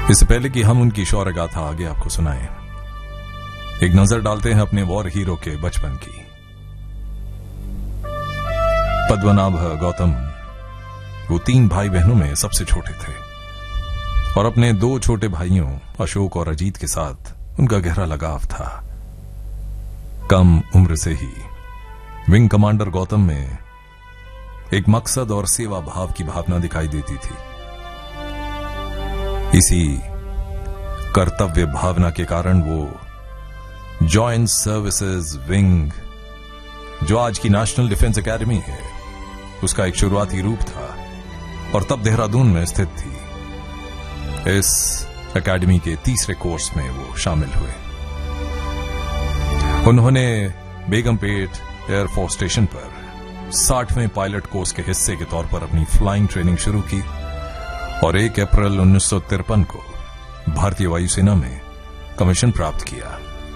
इससे पहले कि हम उनकी शौर्य गाथा आगे आपको सुनाएं, एक नजर डालते हैं अपने वॉर हीरो के बचपन की। पद्मनाभ गौतम वो 3 भाई बहनों में सबसे छोटे थे और अपने 2 छोटे भाइयों अशोक और अजीत के साथ उनका गहरा लगाव था। कम उम्र से ही विंग कमांडर गौतम में एक मकसद और सेवा भाव की भावना दिखाई देती थी। इसी कर्तव्य भावना के कारण वो जॉइंट सर्विसेज विंग, जो आज की नेशनल डिफेंस एकेडमी है, उसका एक शुरुआती रूप था और तब देहरादून में स्थित थी। इस एकेडमी के 3रे कोर्स में वो शामिल हुए। उन्होंने बेगमपेट एयरफोर्स स्टेशन पर 60वें पायलट कोर्स के हिस्से के तौर पर अपनी फ्लाइंग ट्रेनिंग शुरू की और 1 अप्रैल 1953 को भारतीय वायुसेना में कमीशन प्राप्त किया।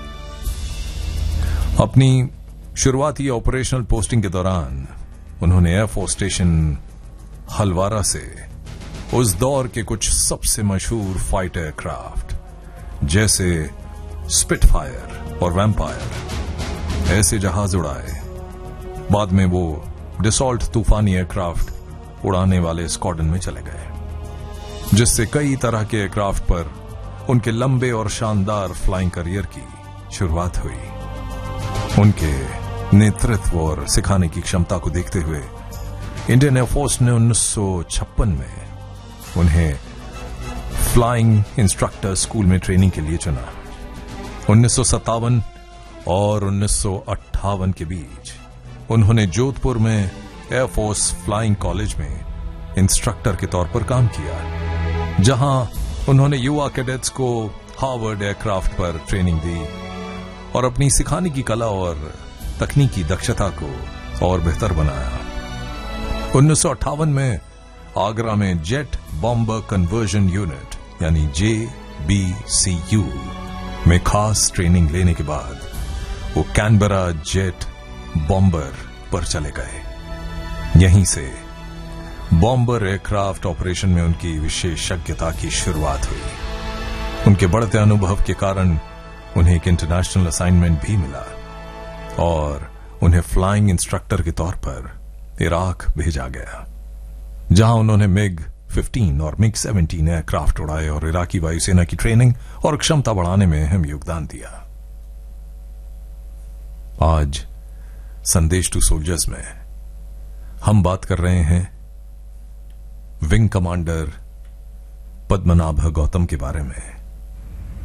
अपनी शुरुआती ऑपरेशनल पोस्टिंग के दौरान उन्होंने एयरफोर्स स्टेशन हलवारा से उस दौर के कुछ सबसे मशहूर फाइटर एयरक्राफ्ट जैसे स्पिटफायर और वैम्पायर ऐसे जहाज उड़ाए। बाद में वो डिसॉल्ट तूफानी एयरक्राफ्ट उड़ाने वाले स्क्वाड्रन में चले गए, जिससे कई तरह के एयरक्राफ्ट पर उनके लंबे और शानदार फ्लाइंग करियर की शुरुआत हुई। उनके नेतृत्व और सिखाने की क्षमता को देखते हुए इंडियन एयरफोर्स ने 1956 में उन्हें फ्लाइंग इंस्ट्रक्टर स्कूल में ट्रेनिंग के लिए चुना। 1957 और 1958 के बीच उन्होंने जोधपुर में एयरफोर्स फ्लाइंग कॉलेज में इंस्ट्रक्टर के तौर पर काम किया, जहां उन्होंने युवा कैडेट्स को हार्वर्ड एयरक्राफ्ट पर ट्रेनिंग दी और अपनी सिखाने की कला और तकनीकी दक्षता को और बेहतर बनाया। 1958 में आगरा में जेट बॉम्बर कन्वर्जन यूनिट यानी JBCU में खास ट्रेनिंग लेने के बाद वो कैनबरा जेट बॉम्बर पर चले गए। यहीं से बॉम्बर एयरक्राफ्ट ऑपरेशन में उनकी विशेषज्ञता की शुरुआत हुई। उनके बढ़ते अनुभव के कारण उन्हें एक इंटरनेशनल असाइनमेंट भी मिला और उन्हें फ्लाइंग इंस्ट्रक्टर के तौर पर इराक भेजा गया, जहां उन्होंने MiG-15 और MiG-17 एयरक्राफ्ट उड़ाए और इराकी वायुसेना की ट्रेनिंग और क्षमता बढ़ाने में अहम योगदान दिया। आज संदेश टू सोल्जर्स में हम बात कर रहे हैं विंग कमांडर पद्मनाभ गौतम के बारे में।